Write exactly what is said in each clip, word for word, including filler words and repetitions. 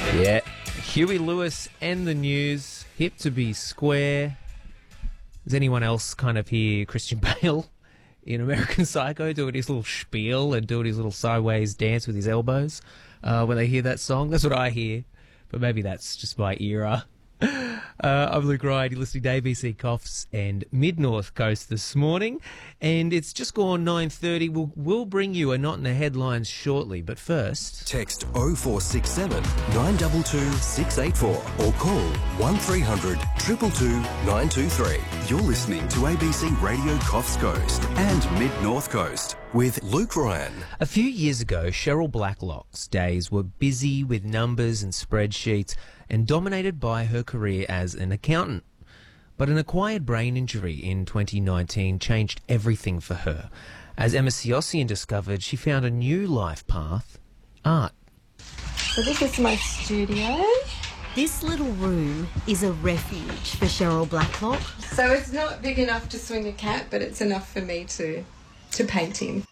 Yeah, Huey Lewis and the News, hip to be square. Does anyone else kind of hear Christian Bale in American Psycho doing his little spiel and doing his little sideways dance with his elbows uh, when they hear that song? That's what I hear, but maybe that's just my era. Uh, I'm Luke Ryan, you're listening to A B C Coffs and Mid-North Coast this morning, and it's just gone nine thirty. We'll, we'll bring you a Not in the Headlines shortly, but first... Text oh four six seven, nine two two, six eight four or call one three hundred, two two two, nine two three. You're listening to A B C Radio Coffs Coast and Mid-North Coast with Luke Ryan. A few years ago, Cheryl Blacklock's days were busy with numbers and spreadsheets and dominated by her career as an accountant. But an acquired brain injury in twenty nineteen changed everything for her. As Emma Siossian discovered, she found a new life path: art. So this is my studio. This little room is a refuge for Cheryl Blacklock. So it's not big enough to swing a cat, but it's enough for me to, to paint him.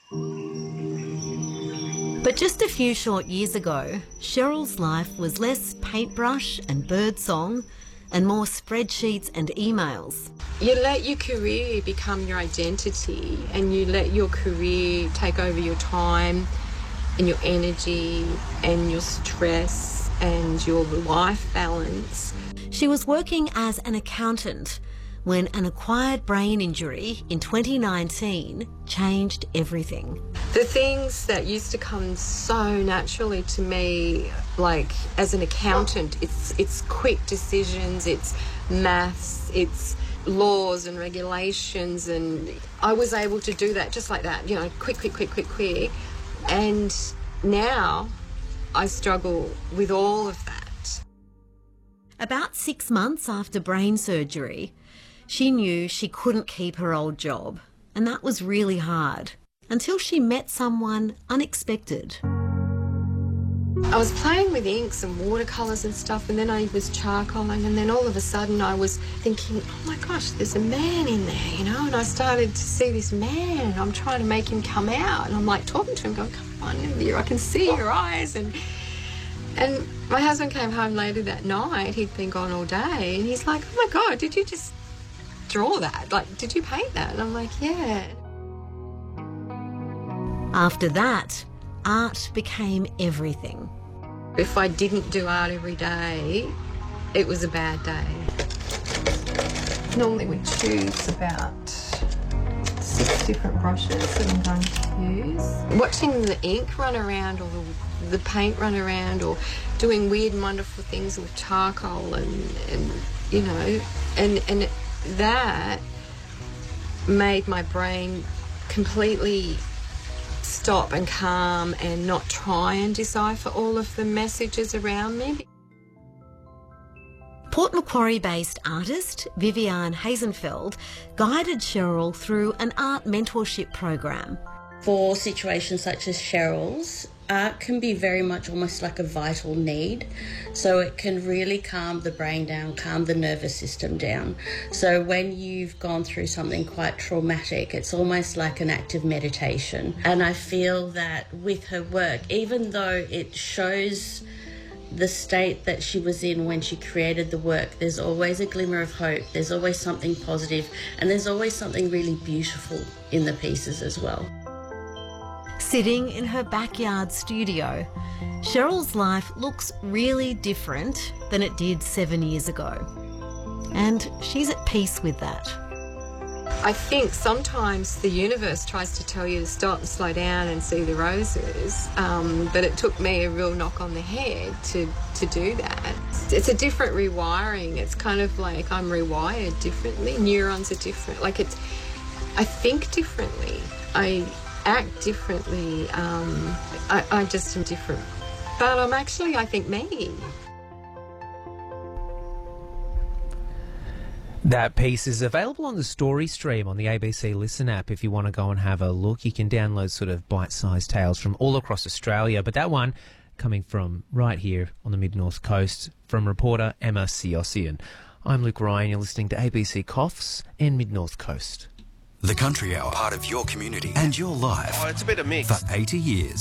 But just a few short years ago, Cheryl's life was less paintbrush and birdsong and more spreadsheets and emails. You let your career become your identity, and you let your career take over your time and your energy and your stress and your life balance. She was working as an accountant when an acquired brain injury in twenty nineteen changed everything. The things that used to come so naturally to me, like as an accountant, it's it's quick decisions, it's maths, it's laws and regulations, and I was able to do that just like that, you know, quick, quick, quick, quick, quick. And now I struggle with all of that. About six months after brain surgery, she knew she couldn't keep her old job, and that was really hard, until she met someone unexpected. I was playing with inks and watercolours and stuff, and then I was charcoaling, and then all of a sudden I was thinking, oh my gosh, there's a man in there, you know, and I started to see this man, and I'm trying to make him come out, and I'm like talking to him, going, come on, I can see your eyes, and and my husband came home later that night, he'd been gone all day, and he's like, oh my God, did you just draw that? Like, did you paint that? And I'm like, yeah. After that, art became everything. If I didn't do art every day, it was a bad day. Normally we choose about six different brushes that I'm going to use. Watching the ink run around or the, the paint run around, or doing weird and wonderful things with charcoal and, and you know, and, and that made my brain completely stop and calm and not try and decipher all of the messages around me. Port Macquarie-based artist Viviane Hazenfeld guided Cheryl through an art mentorship program. For situations such as Cheryl's, art can be very much almost like a vital need. So it can really calm the brain down, calm the nervous system down. So when you've gone through something quite traumatic, it's almost like an act of meditation. And I feel that with her work, even though it shows the state that she was in when she created the work, there's always a glimmer of hope, there's always something positive, and there's always something really beautiful in the pieces as well. Sitting in her backyard studio, Cheryl's life looks really different than it did seven years ago. And she's at peace with that. I think sometimes the universe tries to tell you to stop and slow down and see the roses, um, but it took me a real knock on the head to, to do that. It's a different rewiring. It's kind of like I'm rewired differently. Neurons are different. Like it's, I think differently. I act differently. Um, I, I just am different. But I'm actually, I think, me. That piece is available on the Story Stream on the A B C Listen app if you want to go and have a look. You can download sort of bite-sized tales from all across Australia, but that one coming from right here on the Mid-North Coast from reporter Emma Siossian. I'm Luke Ryan, you're listening to A B C Coffs and Mid-North Coast. The Country Hour, part of your community and your life. Oh, it's a bit of mix. For eighty years.